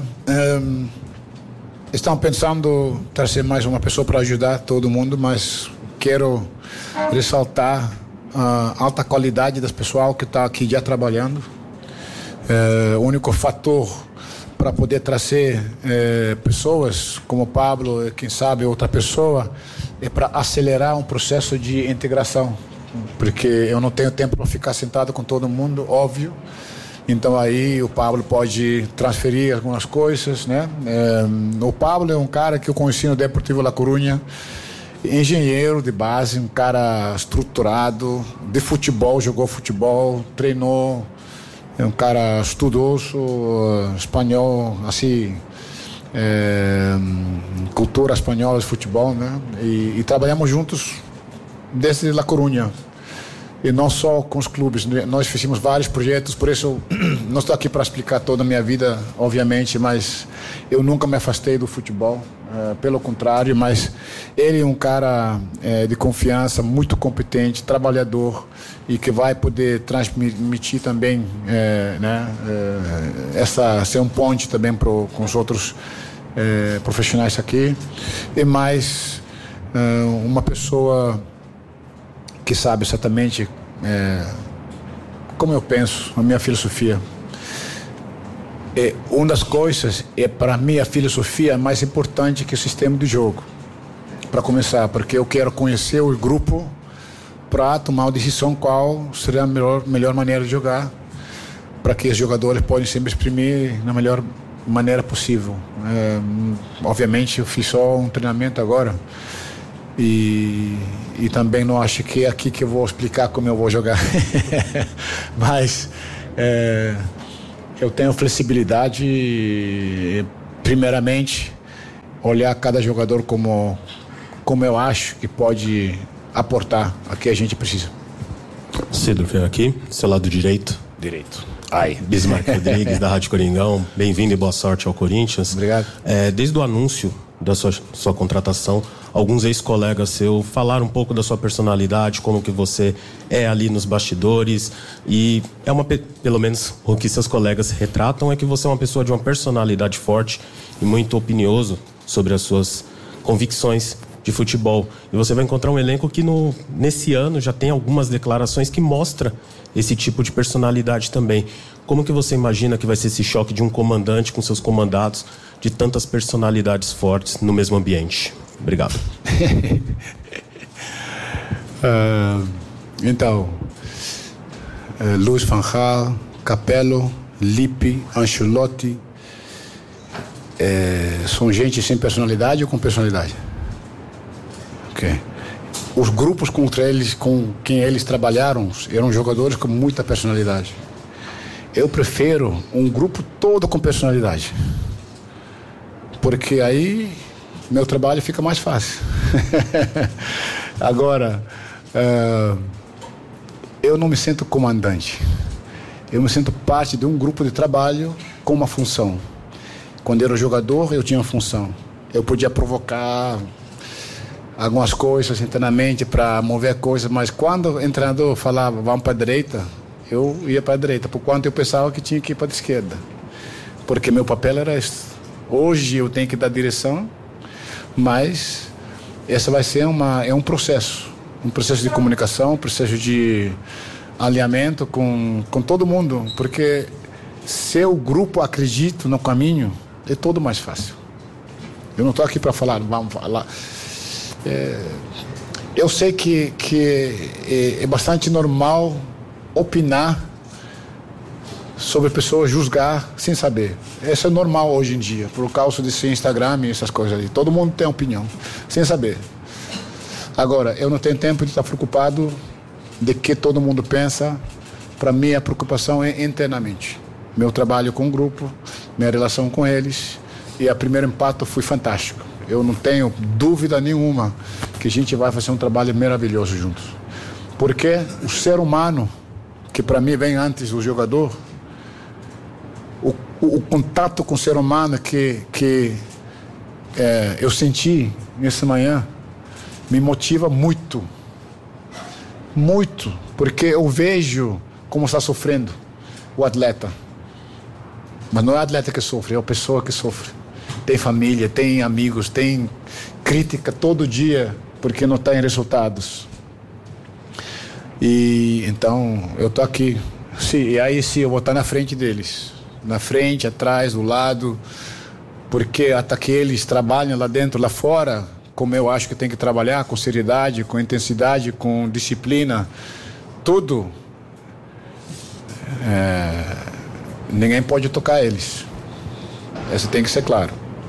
Speaker 1: Estão pensando em trazer mais uma pessoa para ajudar todo mundo, mas quero ressaltar a alta qualidade das pessoal que está aqui já trabalhando. O único fator para poder trazer pessoas como o Pablo, quem sabe outra pessoa, é para acelerar um processo de integração, porque eu não tenho tempo para ficar sentado com todo mundo, óbvio. Então aí o Pablo pode transferir algumas coisas, né? O Pablo é um cara que eu conheci no Deportivo La Coruña, engenheiro de base, um cara estruturado, de futebol, jogou futebol, treinou, é um cara estudioso, espanhol, assim, cultura espanhola de futebol, né? E trabalhamos juntos desde La Coruña. E não só com os clubes, nós fizemos vários projetos, por isso não estou aqui para explicar toda a minha vida, obviamente, mas eu nunca me afastei do futebol, pelo contrário, mas ele é um cara de confiança, muito competente, trabalhador e que vai poder transmitir também, ser um ponte também com os outros profissionais aqui. E mais uma pessoa que sabe exatamente como eu penso, a minha filosofia. Uma das coisas para mim, a filosofia mais importante que o sistema de jogo, para começar, porque eu quero conhecer o grupo para tomar uma decisão qual seria a melhor maneira de jogar, para que os jogadores possam sempre exprimir na melhor maneira possível. Obviamente eu fiz só um treinamento agora e também não acho que é aqui que eu vou explicar como eu vou jogar. Mas eu tenho flexibilidade, primeiramente olhar cada jogador como eu acho que pode aportar a que a gente precisa.
Speaker 11: Cedro, vem aqui, seu lado direito.
Speaker 1: Direito.
Speaker 11: Bismarck Rodrigues, da Rádio Coringão. Bem-vindo e boa sorte ao Corinthians.
Speaker 1: Obrigado.
Speaker 11: Desde o anúncio da sua contratação, alguns ex-colegas seus falaram um pouco da sua personalidade, como que você é ali nos bastidores, e pelo menos o que seus colegas retratam é que você é uma pessoa de uma personalidade forte e muito opinioso sobre as suas convicções de futebol. E você vai encontrar um elenco que nesse ano já tem algumas declarações que mostram esse tipo de personalidade também. Como que você imagina que vai ser esse choque de um comandante com seus comandados, de tantas personalidades fortes no mesmo ambiente? Obrigado.
Speaker 1: Então, Luiz van Gaal, Capello, Lippi, Ancelotti, são gente sem personalidade ou com personalidade? Ok. Os grupos com quem eles trabalharam eram jogadores com muita personalidade. Eu prefiro um grupo todo com personalidade, porque aí meu trabalho fica mais fácil. Agora, eu não me sinto comandante. Eu me sinto parte de um grupo de trabalho com uma função. Quando eu era jogador, eu tinha uma função. Eu podia provocar algumas coisas internamente para mover coisas, mas quando o treinador falava vamos para a direita, eu ia para a direita, por quanto eu pensava que tinha que ir para a esquerda, porque meu papel era esse. Hoje eu tenho que dar direção, mas essa vai ser um processo de comunicação, um processo de alinhamento com todo mundo, porque se o grupo acredita no caminho, é tudo mais fácil. Eu não estou aqui para falar, vamos falar. Eu sei que é bastante normal opinar sobre pessoas, julgar sem saber. Isso é normal hoje em dia, por causa desse Instagram e essas coisas ali. Todo mundo tem opinião, sem saber. Agora, eu não tenho tempo de estar preocupado de que todo mundo pensa. Para mim, a preocupação é internamente. Meu trabalho com o grupo, minha relação com eles, e o primeiro impacto foi fantástico. Eu não tenho dúvida nenhuma que a gente vai fazer um trabalho maravilhoso juntos. Porque o ser humano, que para mim vem antes do jogador, o contato com o ser humano que eu senti nessa manhã me motiva muito. Muito. Porque eu vejo como está sofrendo o atleta. Mas não é o atleta que sofre, é a pessoa que sofre. Tem família, tem amigos, tem crítica todo dia porque não tem resultados. E então eu tô aqui. E aí sim, eu vou estar na frente deles. Na frente, atrás, do lado. Porque até que eles trabalham lá dentro, lá fora, como eu acho que tem que trabalhar, com seriedade, com intensidade, com disciplina, tudo. Ninguém pode tocar eles. Isso tem que ser claro.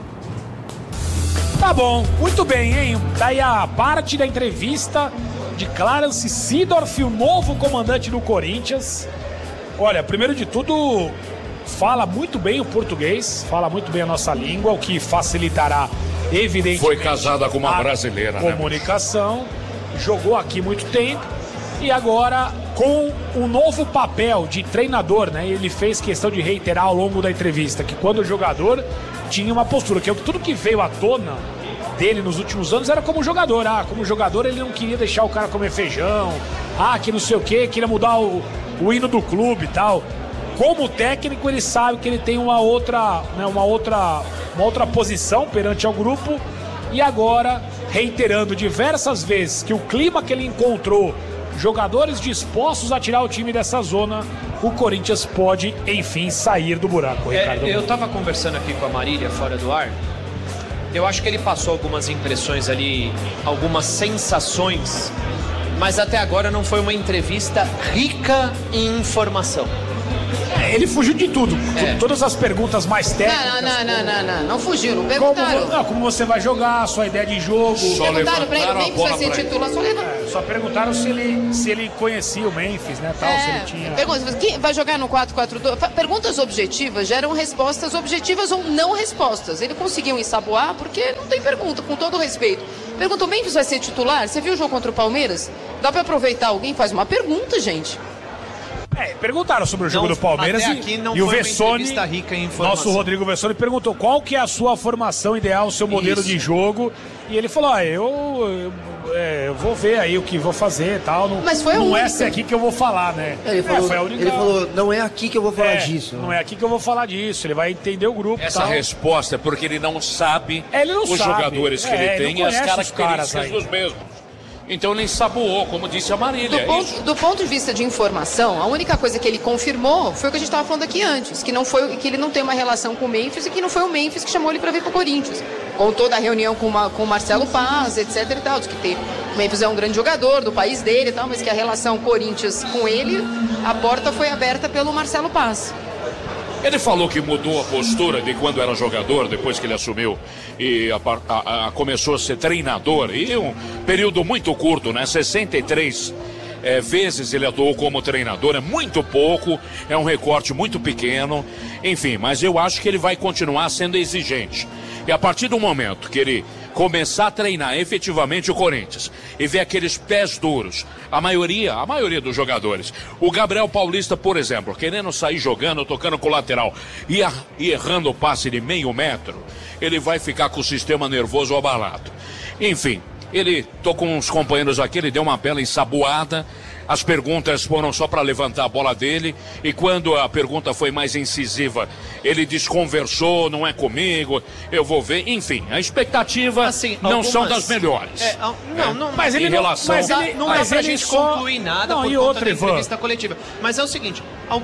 Speaker 3: Tá bom, muito bem, hein? Daí a parte da entrevista de Clarence Seedorf, o novo comandante do Corinthians. Olha, primeiro de tudo, fala muito bem o português, fala muito bem a nossa língua, o que facilitará, evidentemente,
Speaker 12: foi casada com uma brasileira,
Speaker 3: comunicação, né? Jogou aqui muito tempo e agora com o novo papel de treinador, né? Ele fez questão de reiterar ao longo da entrevista que quando o jogador tinha uma postura, que tudo que veio à tona dele nos últimos anos era como jogador. Como jogador ele não queria deixar o cara comer feijão, que não sei o que, queria mudar o hino do clube e tal. Como técnico ele sabe que ele tem uma outra posição perante ao grupo, e agora reiterando diversas vezes que o clima que ele encontrou, jogadores dispostos a tirar o time dessa zona, o Corinthians pode, enfim, sair do buraco. Ricardo.
Speaker 23: Eu estava conversando aqui com a Marília fora do ar. Eu acho que ele passou algumas impressões ali, algumas sensações Mas até agora não foi uma entrevista rica em informação.
Speaker 3: Ele fugiu de tudo. Todas as perguntas mais técnicas.
Speaker 8: Não fugiu, não perguntaram.
Speaker 3: Como você vai jogar, sua ideia de jogo.
Speaker 8: Só perguntaram pra ele, o Memphis vai ser titular,
Speaker 3: só perguntaram se ele conhecia o Memphis, né? Tal, se ele tinha...
Speaker 8: Pergunta, quem vai jogar no 4-4-2? Perguntas objetivas geram respostas objetivas ou não respostas. Ele conseguiu ensaboar porque não tem pergunta, com todo respeito. Pergunta, o Memphis vai ser titular? Você viu o jogo contra o Palmeiras? Dá pra aproveitar alguém? Faz uma pergunta, gente.
Speaker 3: Perguntaram sobre o jogo do Palmeiras e o Vessone, nosso Rodrigo Vessone, perguntou qual que é a sua formação ideal, o seu modelo de jogo. E ele falou, eu vou ver aí o que vou fazer e tal.
Speaker 8: Mas foi
Speaker 3: não é aqui que eu vou falar, né?
Speaker 13: Ele falou, não é aqui que eu vou falar disso.
Speaker 3: Não é aqui que eu vou falar disso, ele vai entender o grupo.
Speaker 12: Essa resposta é porque ele não sabe os jogadores que ele tem e as características dos mesmos. Então ele ensaboou, como disse a Marília.
Speaker 8: Do ponto de vista de informação, a única coisa que ele confirmou foi o que a gente estava falando aqui antes, que ele não tem uma relação com o Memphis e que não foi o Memphis que chamou ele para vir para o Corinthians. Com toda a reunião com o Marcelo Paz, etc e tal, de que o Memphis é um grande jogador do país dele e tal, mas que a relação Corinthians com ele, a porta foi aberta pelo Marcelo Paz.
Speaker 12: Ele falou que mudou a postura de quando era jogador, depois que ele assumiu e começou a ser treinador. E um período muito curto, né? 63 vezes ele atuou como treinador, é muito pouco, é um recorte muito pequeno. Enfim, mas eu acho que ele vai continuar sendo exigente. E a partir do momento que ele começar a treinar efetivamente o Corinthians e ver aqueles pés duros, a maioria dos jogadores, o Gabriel Paulista, por exemplo, querendo sair jogando, tocando com o lateral e errando o passe de meio metro, ele vai ficar com o sistema nervoso abalado. Enfim, tô com uns companheiros aqui, ele deu uma bela ensaboada. As perguntas foram só para levantar a bola dele e quando a pergunta foi mais incisiva, ele desconversou, não é comigo, eu vou ver. Enfim, a expectativa não são das melhores.
Speaker 23: Mas ele
Speaker 12: em relação...
Speaker 23: não dá pra gente concluir nada por conta da entrevista coletiva. Mas é o seguinte,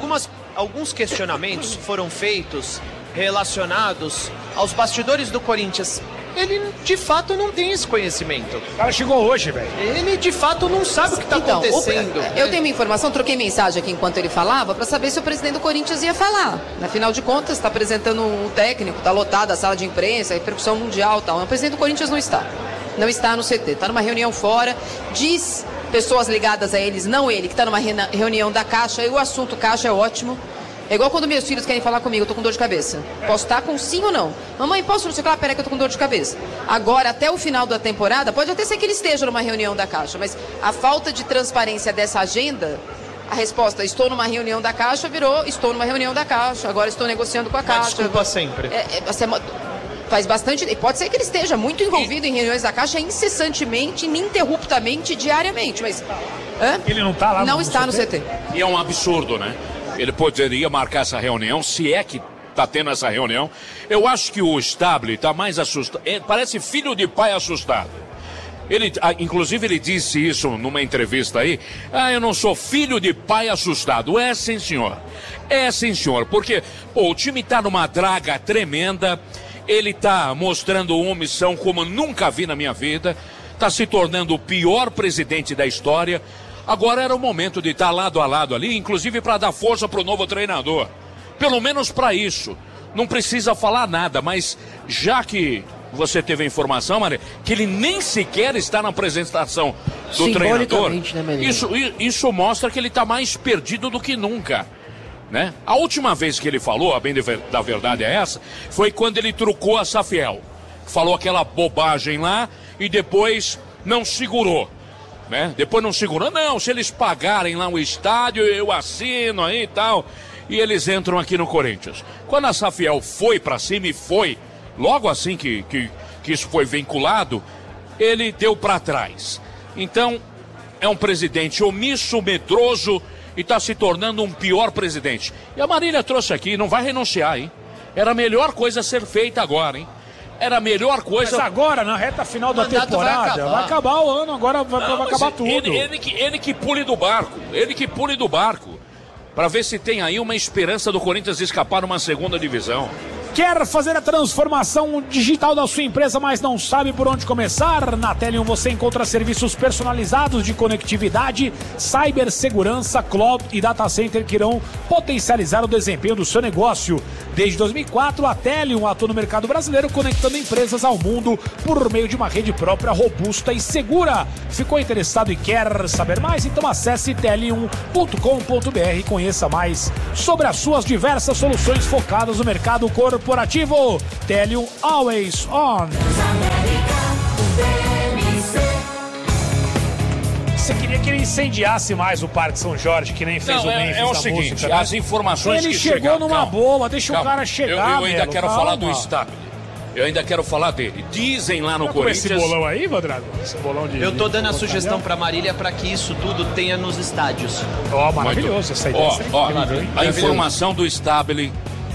Speaker 23: alguns questionamentos foram feitos relacionados aos bastidores do Corinthians. Ele, de fato, não tem esse conhecimento.
Speaker 3: O cara chegou hoje, velho.
Speaker 23: Ele, de fato, não sabe o que está acontecendo.
Speaker 8: Eu tenho uma informação, troquei mensagem aqui enquanto ele falava, para saber se o presidente do Corinthians ia falar. Afinal de contas, está apresentando um técnico, está lotada a sala de imprensa, repercussão mundial e tal. Mas o presidente do Corinthians não está. Não está no CT. Está numa reunião fora. Diz pessoas ligadas a eles, não ele, que está numa reunião da Caixa. E o assunto Caixa é ótimo. É igual quando meus filhos querem falar comigo, eu tô com dor de cabeça. Posso estar com sim ou não? Mamãe, posso não sei o que lá? Peraí que eu tô com dor de cabeça. Agora, até o final da temporada, pode até ser que ele esteja numa reunião da Caixa, mas a falta de transparência dessa agenda, a resposta, estou numa reunião da Caixa, virou, estou numa reunião da Caixa, agora estou negociando com a Caixa.
Speaker 23: Desculpa sempre.
Speaker 8: Faz bastante... Pode ser que ele esteja muito envolvido em reuniões da Caixa incessantemente, ininterruptamente, diariamente, mas...
Speaker 3: Ele não está lá
Speaker 8: não está no CT.
Speaker 12: E é um absurdo, né? Ele poderia marcar essa reunião, se é que está tendo essa reunião. Eu acho que o Stable está mais assustado. Parece filho de pai assustado. Inclusive, ele disse isso numa entrevista aí. Eu não sou filho de pai assustado. É sim, senhor. É sim, senhor. Porque o time está numa draga tremenda. Ele está mostrando uma omissão como nunca vi na minha vida. Está se tornando o pior presidente da história. Agora era o momento de estar lado a lado ali, inclusive para dar força para o novo treinador. Pelo menos para isso. Não precisa falar nada, mas já que você teve a informação, Maria, que ele nem sequer está na apresentação do treinador, né, isso mostra que ele está mais perdido do que nunca. Né? A última vez que ele falou, a bem da verdade é essa, foi quando ele trucou a Safiel. Falou aquela bobagem lá e depois não segurou. Né? Depois não segurou, não, se eles pagarem lá o estádio, eu assino aí e tal, e eles entram aqui no Corinthians. Quando a Safiel foi pra cima e foi, logo assim que isso foi vinculado, ele deu pra trás. Então, é um presidente omisso, medroso, e tá se tornando um pior presidente. E a Marília trouxe aqui, não vai renunciar, hein? Era a melhor coisa a ser feita agora, hein? Era a melhor coisa...
Speaker 3: Mas agora, na reta final da temporada, vai acabar o ano, agora vai acabar tudo.
Speaker 12: Ele que pule do barco. Para ver se tem aí uma esperança do Corinthians escapar numa segunda divisão.
Speaker 3: Quer fazer a transformação digital da sua empresa, mas não sabe por onde começar? Na Telium você encontra serviços personalizados de conectividade, cibersegurança, cloud e data center que irão potencializar o desempenho do seu negócio. Desde 2004, a Telium atua no mercado brasileiro, conectando empresas ao mundo por meio de uma rede própria, robusta e segura. Ficou interessado e quer saber mais? Então acesse telium.com.br e conheça mais sobre as suas diversas soluções focadas no mercado corporativo. Telium Always On. Você queria que ele incendiasse mais o Parque São Jorge, que nem fez o Memphis
Speaker 12: é o seguinte,
Speaker 3: música, né?
Speaker 12: as informações
Speaker 3: ele
Speaker 12: que
Speaker 3: chegou
Speaker 12: chegaram...
Speaker 3: numa boa, deixa o cara chegar,
Speaker 12: Eu ainda quero falar do Stabile. Eu ainda quero falar dele. Dizem lá no Corinthians...
Speaker 3: Esse bolão aí, Vadrago? Esse bolão de...
Speaker 23: Eu tô dando a sugestão pra Marília para que isso tudo tenha nos estádios.
Speaker 3: Ó, maravilhoso essa ideia.
Speaker 12: A informação do Stabile...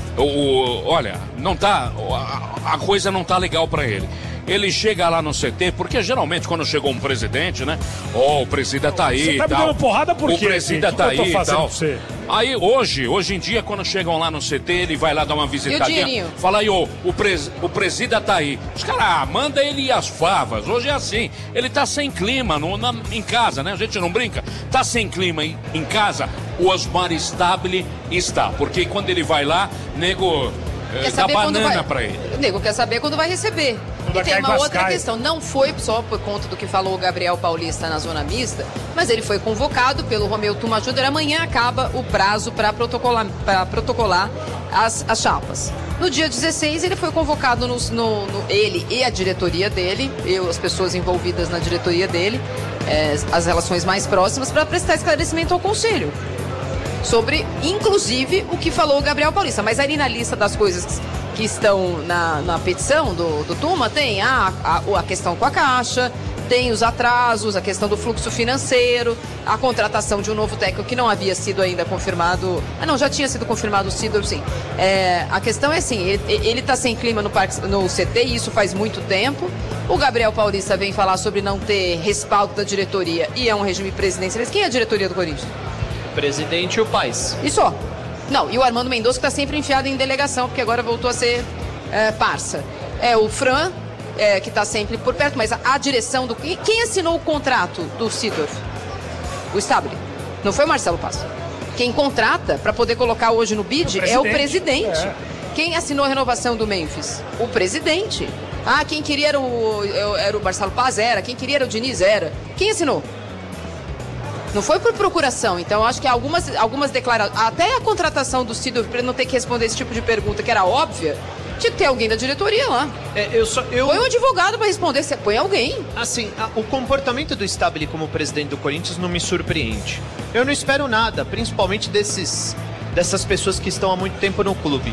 Speaker 12: Olha, não tá... A coisa não tá legal pra ele. Ele chega lá no CT, porque geralmente quando chegou um presidente, né? O presida tá aí.
Speaker 3: Você tá me dando porrada por quê?
Speaker 12: O presida tá aí
Speaker 3: e tal.
Speaker 12: Aí hoje em dia, quando chegam lá no CT, ele vai lá dar uma visitadinha. Fala aí, o presida tá aí. Os caras, manda ele ir às favas. Hoje é assim. Ele tá sem clima em casa, né? A gente não brinca. Tá sem clima em casa. O Osmar Stabile está. Porque quando ele vai lá, nego dá banana pra ele.
Speaker 8: O nego quer saber quando vai receber. E tem uma outra questão, não foi só por conta do que falou o Gabriel Paulista na zona mista, mas ele foi convocado pelo Romeu Tuma Júnior. Amanhã acaba o prazo para protocolar as chapas. No dia 16 ele foi convocado, ele e a diretoria dele, as pessoas envolvidas na diretoria dele, as relações mais próximas, para prestar esclarecimento ao Conselho. Sobre, inclusive, o que falou o Gabriel Paulista. Mas ali na lista das coisas que estão na petição do Tuma, tem a questão com a Caixa, tem os atrasos, a questão do fluxo financeiro, a contratação de um novo técnico que não havia sido ainda confirmado. Já tinha sido confirmado o Sidor, sim. A questão é assim, ele está sem clima no CT, e isso faz muito tempo. O Gabriel Paulista vem falar sobre não ter respaldo da diretoria, e é um regime presidencialista. Quem é a diretoria do Corinthians?
Speaker 23: Presidente e o Paes.
Speaker 8: E só. Não, e o Armando Mendonça, que está sempre enfiado em delegação, porque agora voltou a ser parça. O Fran, que está sempre por perto, mas a direção do... Quem assinou o contrato do Sidorf? O Stabile. Não foi o Marcelo Paes. Quem contrata para poder colocar hoje no bid é o presidente. Quem assinou a renovação do Memphis? O presidente. Quem queria era o Marcelo Paes? Era. Quem queria era o Diniz? Era. Quem assinou? Não foi por procuração. Então, acho que algumas declarações... Até a contratação do Sidorf, para ele não ter que responder esse tipo de pergunta, que era óbvia, tinha que ter alguém da diretoria lá. Põe um advogado para responder, você põe alguém.
Speaker 23: Assim, o comportamento do Stabile como presidente do Corinthians não me surpreende. Eu não espero nada, principalmente dessas pessoas que estão há muito tempo no clube.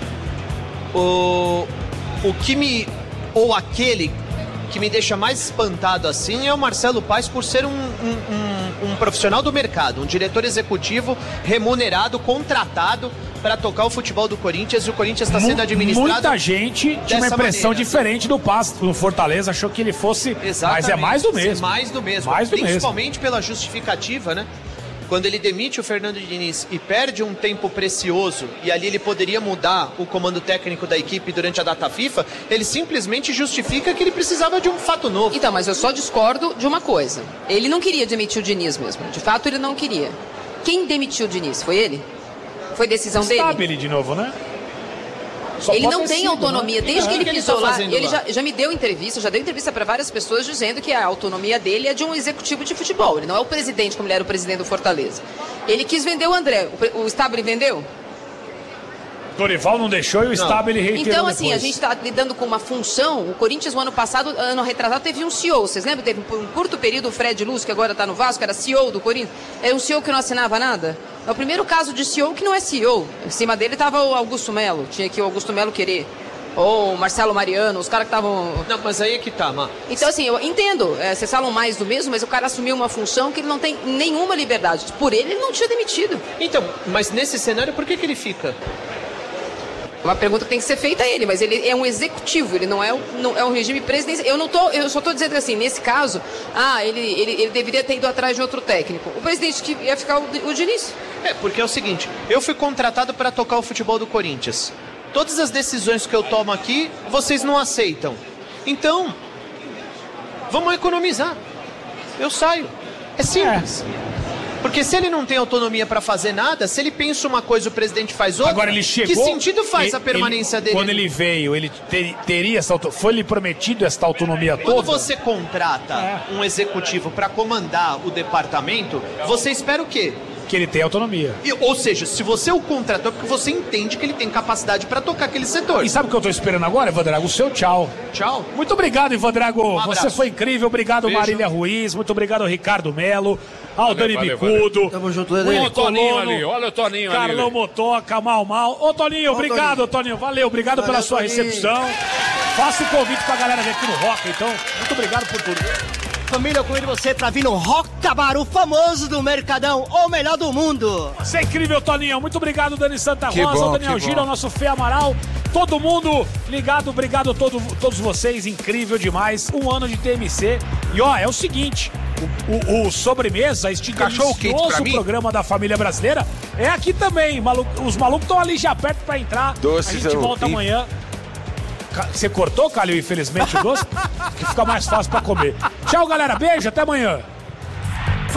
Speaker 23: Aquele que me deixa mais espantado assim é o Marcelo Paes, por ser um profissional do mercado, um diretor executivo remunerado, contratado para tocar o futebol do Corinthians, e o Corinthians está sendo administrado.
Speaker 3: Muita gente tinha uma impressão diferente do Paes no Fortaleza, achou que ele fosse. Exatamente. Mas é mais do mesmo.
Speaker 23: Mais do mesmo. Principalmente pela justificativa, né? Quando ele demite o Fernando Diniz e perde um tempo precioso, e ali ele poderia mudar o comando técnico da equipe durante a data FIFA, ele simplesmente justifica que ele precisava de um fato novo.
Speaker 8: Então, mas eu só discordo de uma coisa. Ele não queria demitir o Diniz mesmo. De fato, ele não queria. Quem demitiu o Diniz? Foi ele? Foi decisão dele?
Speaker 3: Stabile de novo, né?
Speaker 8: Ele não tem autonomia. Desde que ele pisou lá, ele já me deu entrevista, já deu entrevista para várias pessoas dizendo que a autonomia dele é de um executivo de futebol. Ele não é o presidente, como ele era o presidente do Fortaleza. Ele quis vender o André. O Stabile vendeu?
Speaker 3: Dorival não deixou e o Stabile reiterou.
Speaker 8: Então, assim,
Speaker 3: depois.
Speaker 8: a gente está lidando com uma função. O Corinthians, no ano passado, ano retrasado, teve um CEO. Vocês lembram? Teve por um curto período o Fred Luz, que agora está no Vasco, era CEO do Corinthians. Era um CEO que não assinava nada. É o primeiro caso de CEO que não é CEO. Em cima dele estava o Augusto Melo. Tinha que o Augusto Melo querer. Ou o Marcelo Mariano, os caras que estavam...
Speaker 23: Não, mas aí é que tá, Má.
Speaker 8: Então, assim, eu entendo. Vocês falam mais do mesmo, mas o cara assumiu uma função que ele não tem nenhuma liberdade. Por ele não tinha demitido.
Speaker 23: Então, mas nesse cenário, por que ele fica?
Speaker 8: Uma pergunta que tem que ser feita a ele, mas ele é um executivo, ele não é um regime presidencial. Eu só estou dizendo que, assim, nesse caso, ele deveria ter ido atrás de outro técnico. O presidente que ia ficar o Diniz.
Speaker 23: Porque é o seguinte, eu fui contratado para tocar o futebol do Corinthians. todas as decisões que eu tomo aqui, vocês não aceitam. Então, vamos economizar. Eu saio. É simples. Porque se ele não tem autonomia para fazer nada, se ele pensa uma coisa e o presidente faz outra,
Speaker 3: agora ele chegou,
Speaker 23: que sentido faz a permanência dele?
Speaker 3: Quando ele veio, ele teria essa foi-lhe prometido esta autonomia toda?
Speaker 23: Quando você contrata um executivo para comandar o departamento, você espera o quê?
Speaker 3: Que ele tenha autonomia.
Speaker 23: Ou seja, se você o contratou, é porque você entende que ele tem capacidade para tocar aquele setor.
Speaker 3: E sabe o que eu tô esperando agora, Ivan Drago? O seu tchau.
Speaker 23: Tchau.
Speaker 3: Muito obrigado, Ivan Drago. Você foi incrível. Obrigado,
Speaker 23: Beijo.
Speaker 3: Marília Ruiz. Muito obrigado, Ricardo Melo. Ao Dani Bicudo.
Speaker 13: Tamo junto,
Speaker 12: Olha o Toninho ali, olha o Toninho ali.
Speaker 3: Carlão Motoca, Mal. Ô, Toninho, obrigado, Toninho. Valeu, obrigado pela sua recepção. Faça o convite pra galera vir aqui no Rock, então. Muito obrigado por tudo.
Speaker 10: Família, eu convido você pra vir no Rock Cabaru, famoso do Mercadão, o melhor do mundo.
Speaker 3: Você é incrível, Toninho. Muito obrigado, Dani Santa Rosa, o Daniel Gira, o nosso Fê Amaral. Todo mundo ligado, obrigado a todos vocês. Incrível demais. Um ano de TMC. E ó, é o seguinte: o Sobremesa, este delicioso programa da família brasileira, é aqui também. Os malucos estão ali já perto pra entrar.
Speaker 12: Doces,
Speaker 3: a gente volta amanhã. Você cortou, Calil, infelizmente, o doce? Que fica mais fácil pra comer. Tchau, galera. Beijo. Até amanhã.